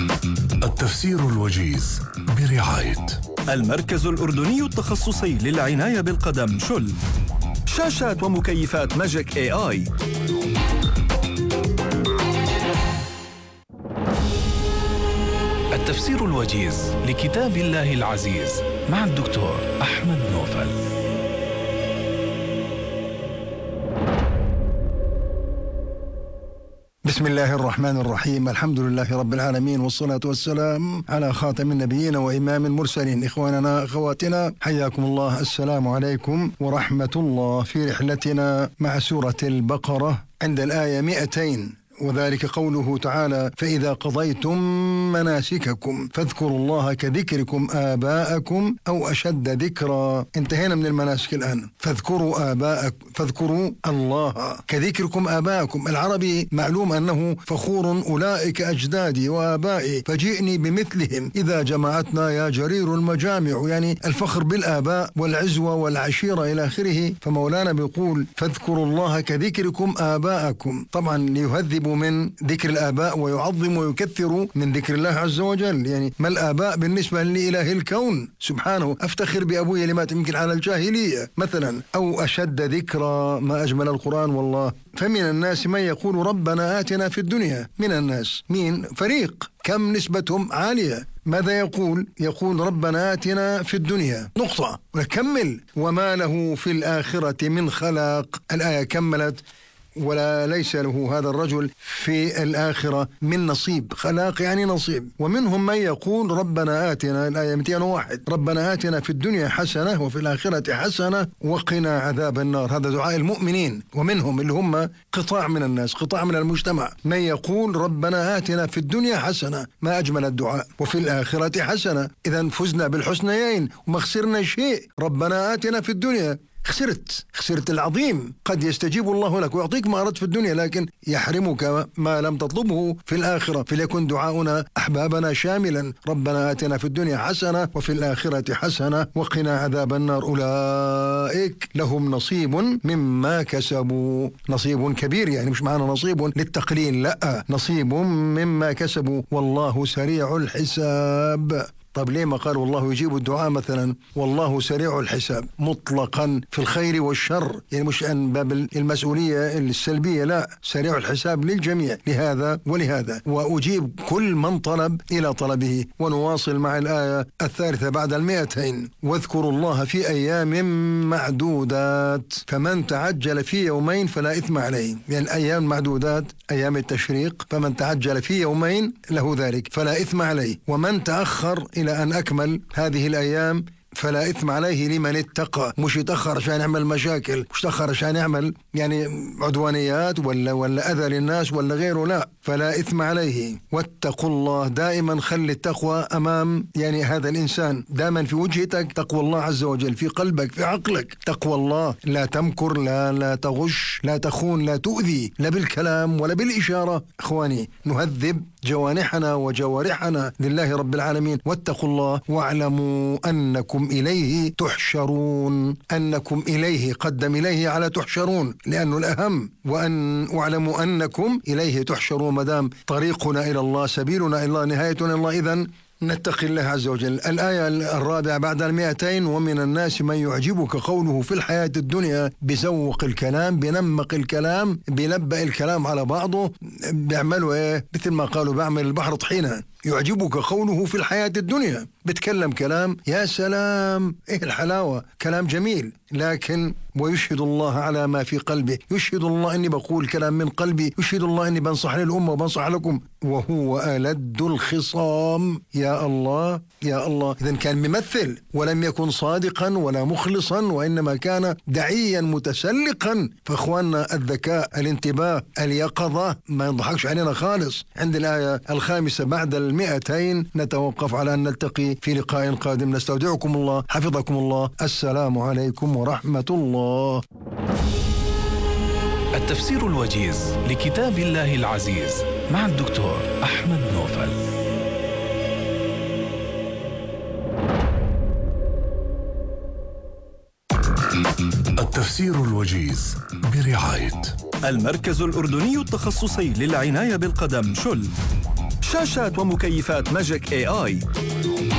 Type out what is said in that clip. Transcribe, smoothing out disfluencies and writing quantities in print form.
التفسير الوجيز برعاية المركز الأردني التخصصي للعناية بالقدم شل. شاشات ومكيفات ماجيك AI. التفسير الوجيز لكتاب الله العزيز مع الدكتور أحمد نوفل. بسم الله الرحمن الرحيم. الحمد لله رب العالمين، والصلاة والسلام على خاتم النبيين وإمام المرسلين. إخواننا أخواتنا، حياكم الله. السلام عليكم ورحمة الله في رحلتنا مع سورة البقرة عند الآية 200، وذلك قوله تعالى: فإذا قضيتم مناسككم فاذكروا الله كذكركم آباءكم أو أشد ذكرا. انتهينا من المناسك الآن. فاذكروا الله كذكركم آباءكم. العربي معلوم أنه فخور: أولئك أجدادي وآبائي فجئني بمثلهم إذا جمعتنا يا جرير المجامع، يعني الفخر بالآباء والعزوة والعشيرة إلى آخره. فمولانا بيقول: فاذكروا الله كذكركم آباءكم، طبعا ليهذب من ذكر الآباء ويعظم ويكثر من ذكر الله عز وجل. يعني ما الآباء بالنسبة لإله الكون سبحانه؟ أفتخر بأبوي لما يمكن على الجاهلية مثلا. أو أشد ذكرى، ما أجمل القرآن والله. فمن الناس من يقول ربنا آتنا في الدنيا. من الناس مين؟ فريق، كم نسبتهم عالية. ماذا يقول؟ يقول ربنا آتنا في الدنيا نقطة وكمل: وما له في الآخرة من خلاق. الآية كملت: ولا ليس له هذا الرجل في الآخرة من نصيب. خلاق يعني نصيب. ومنهم من يقول ربنا آتنا، الآية 201: ربنا آتنا في الدنيا حسنة وفي الآخرة حسنة وقنا عذاب النار. هذا دعاء المؤمنين. ومنهم اللي هم قطاع من الناس، قطاع من المجتمع، من يقول ربنا آتنا في الدنيا حسنة. ما أجمل الدعاء. وفي الآخرة حسنة. إذن فزنا بالحسنيين وما خسرنا شيء. ربنا آتنا في الدنيا، خسرت العظيم. قد يستجيب الله لك ويعطيك ما أردت في الدنيا، لكن يحرمك ما لم تطلبه في الآخرة. فليكن دعاؤنا أحبابنا شاملا: ربنا آتنا في الدنيا حسنة وفي الآخرة حسنة وقنا عذاب النار. أولئك لهم نصيب مما كسبوا. نصيب كبير، يعني مش معنى نصيب للتقليل، لا، نصيب مما كسبوا والله سريع الحساب. طب ليه ما قال والله يجيب الدعاء مثلا؟ والله سريع الحساب مطلقا في الخير والشر، يعني مش عن باب المسؤولية السلبية، لا، سريع الحساب للجميع، لهذا ولهذا. وأجيب كل من طلب إلى طلبه. ونواصل مع الآية 3 بعد 200: واذكروا الله في أيام معدودات فمن تعجل في يومين فلا إثم عليه. يعني أيام معدودات أيام التشريق، فمن تعجل في يومين له ذلك فلا إثم عليه. ومن تأخر إلى أن أكمل هذه الأيام فلا إثم عليه لمن اتقى. مش يتأخر عشان يعمل مشاكل، مش يتأخر عشان يعمل يعني عدوانيات ولا أذى للناس ولا غيره، لا، فلا إثم عليه. واتقوا الله، دائما خلي التقوى أمام يعني هذا الإنسان، دائما في وجهتك تقوى الله عز وجل، في قلبك في عقلك تقوى الله. لا تمكر، لا تغش، لا تخون، لا تؤذي، لا بالكلام ولا بالإشارة. إخواني، نهذب جوانحنا وجوارحنا لله رب العالمين. واتقوا الله واعلموا أنكم إليه تحشرون. أنكم إليه، قدم إليه على تحشرون لأنه الأهم. واعلموا أنكم إليه تحشرون. مدام طريقنا إلى الله، سبيلنا إلى الله، نهايتنا إلى الله، إذن نتقي الله عز وجل. الآية 4 بعد 200: ومن الناس من يعجبك قوله في الحياة الدنيا. بزوق الكلام، بنمق الكلام، بنبأ الكلام على بعضه، بيعملوا إيه؟ مثل ما قالوا بعمل البحر طحينة. يعجبك قوله في الحياة الدنيا، بتكلم كلام يا سلام، إيه الحلاوة، كلام جميل، لكن ويشهد الله على ما في قلبه. يشهد الله أني بقول كلام من قلبي، يشهد الله أني بنصح للأمة وبنصح لكم، وهو ألد الخصام. يا الله يا الله. إذن كان ممثل ولم يكن صادقا ولا مخلصا، وإنما كان دعيا متسلقا. فأخواننا، الذكاء، الانتباه، اليقظة ما يضحكش علينا خالص. عند الآية 5 بعد 200 نتوقف على أن نلتقي في لقاء قادم. نستودعكم الله، حفظكم الله. السلام عليكم ورحمة الله. التفسير الوجيز لكتاب الله العزيز مع الدكتور أحمد نوفل. التفسير الوجيز برعاية المركز الأردني التخصصي للعناية بالقدم شل. شاشات ومكيفات ماجيك AI.